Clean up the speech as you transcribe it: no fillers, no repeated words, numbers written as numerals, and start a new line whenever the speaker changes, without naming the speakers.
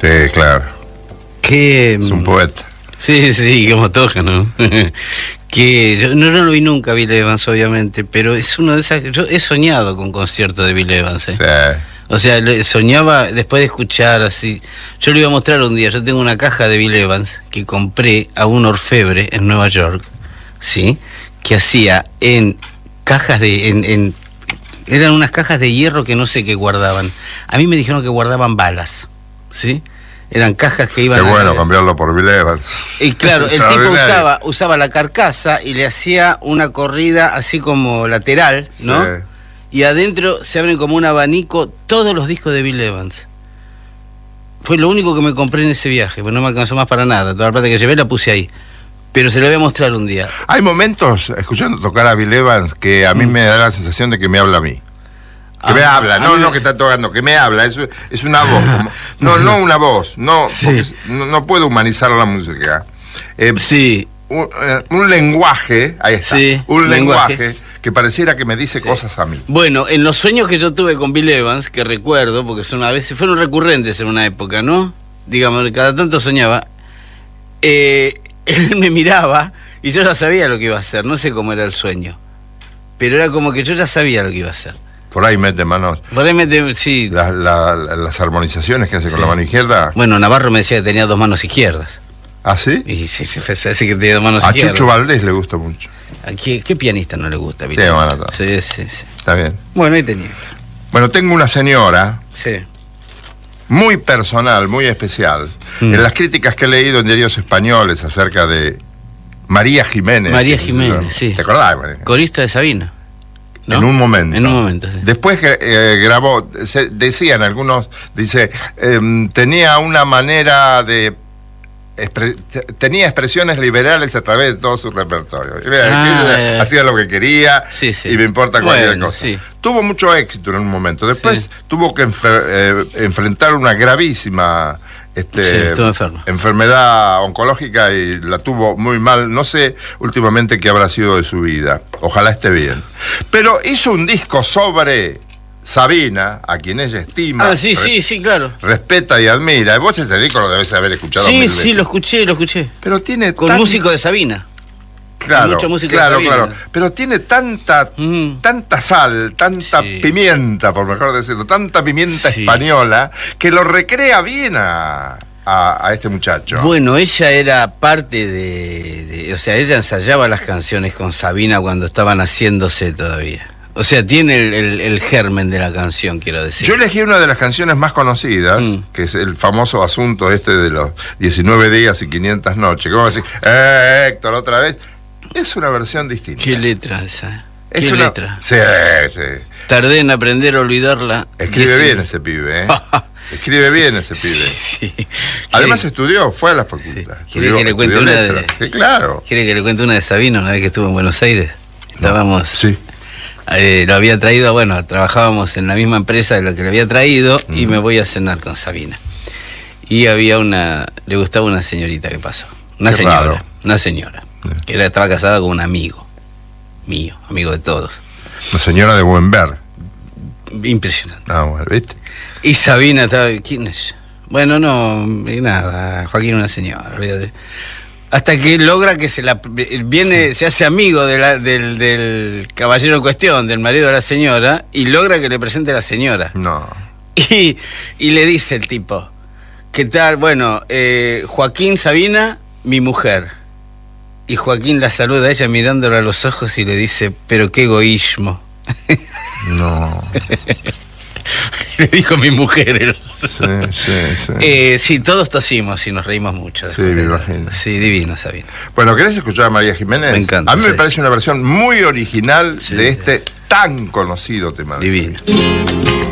Sí, claro.
Que
es un poeta.
Sí, como toca, ¿no? Que yo no lo vi nunca, Bill Evans, obviamente, pero es uno de esas. Yo he soñado con conciertos de Bill Evans, ¿eh?
Sí.
O sea, soñaba después de escuchar así. Yo le iba a mostrar un día. Yo tengo una caja de Bill Evans que compré a un orfebre en Nueva York, ¿sí? Que hacía en cajas eran unas cajas de hierro que no sé qué guardaban. A mí me dijeron que guardaban balas, ¿sí? Eran cajas que iban.
Qué bueno cambiarlo por Bill Evans.
Y claro, el tipo usaba la carcasa y le hacía una corrida así como lateral, ¿no? Sí. Y adentro se abren como un abanico todos los discos de Bill Evans. Fue lo único que me compré en ese viaje, pero no me alcanzó más para nada. Toda la plata que llevé la puse ahí. Pero se lo voy a mostrar un día.
Hay momentos, escuchando tocar a Bill Evans, que a mí me da la sensación de que me habla a mí. Que me habla, no que está tocando, que me habla, es una voz. No una voz, no, sí. No puedo humanizar la música.
Sí.
Un lenguaje, ahí está,
sí,
un lenguaje que pareciera que me dice cosas a mí.
Bueno, en los sueños que yo tuve con Bill Evans, que recuerdo, porque a veces fueron recurrentes en una época, ¿no? Digamos, cada tanto soñaba, él me miraba y yo ya sabía lo que iba a hacer, no sé cómo era el sueño, pero era como que yo ya sabía lo que iba a hacer.
Por ahí mete manos.
Por ahí mete, sí.
Las armonizaciones que hace con la mano izquierda.
Bueno, Navarro me decía que tenía dos manos izquierdas.
¿Ah, sí?
Y sí, que tenía dos manos izquierdas.
A Chucho Valdés le gusta mucho.
¿A qué pianista no le gusta?
Sí, bueno,
sí.
Está bien.
Bueno, ahí tenía.
Bueno, tengo una señora.
Sí.
Muy personal, muy especial. En las críticas que he leído en diarios españoles acerca de María Jiménez.
María Jiménez, sí.
¿Te acordás, María?
Corista de Sabina. ¿No?
En un momento.
En un momento, sí.
Después grabó, decían algunos, dice, tenía una manera de... tenía expresiones liberales a través de todo su repertorio. Hacía lo que quería y me importa cualquier cosa. Sí. Tuvo mucho éxito en un momento. Después tuvo que enfrentar una gravísima enfermedad oncológica y la tuvo muy mal. No sé últimamente qué habrá sido de su vida. Ojalá esté bien. Pero hizo un disco sobre Sabina, a quien ella estima.
Sí, claro.
Respeta y admira. Vos este disco lo debes haber escuchado.
Sí, lo escuché.
Pero tiene
músico de Sabina.
Claro, claro. Pero tiene tanta sal, tanta pimienta, por mejor decirlo, tanta pimienta española, que lo recrea bien a este muchacho.
Bueno, ella era parte o sea, ella ensayaba las canciones con Sabina cuando estaban haciéndose todavía. O sea, tiene el germen de la canción, quiero decir.
Yo elegí una de las canciones más conocidas, que es el famoso asunto de los 19 días y 500 noches. ¿Cómo decir? Héctor, otra vez. Es una versión distinta.
¿Qué letra esa?
¿Qué letra? Sí.
Tardé en aprender a olvidarla.
Escribe bien ese pibe, ¿eh? Escribe bien ese pibe.
Sí.
Además estudió, fue a la facultad.
¿Quiere que le cuente una de...
Sí, claro.
¿Quiere que le cuente una de Sabino una vez que estuvo en Buenos Aires? Estábamos...
Sí.
Lo había traído, trabajábamos en la misma empresa de lo que le había traído y me voy a cenar con Sabina. Y le gustaba una señorita que pasó. Una señora. Que estaba casada con un amigo mío, amigo de todos.
Una señora de buen ver.
Impresionante.
Bueno, ¿viste?
Y Sabina estaba... ¿Quién es? Bueno, no, nada, Joaquín una señora, olvídate. Hasta que logra que se hace amigo del caballero en cuestión, del marido de la señora, y logra que le presente a la señora.
No.
Y le dice el tipo, ¿qué tal? Bueno, Joaquín, Sabina, mi mujer. Y Joaquín la saluda a ella mirándola a los ojos y le dice, pero qué egoísmo.
No.
Le dijo mi mujer.
Sí.
Sí, todos tosimos y nos reímos mucho.
Sí, me imagino.
Sí, divino, Sabina.
Bueno, ¿querés escuchar a María Jiménez?
Me encanta.
A mí me parece una versión muy original de este tan conocido tema.
Divino.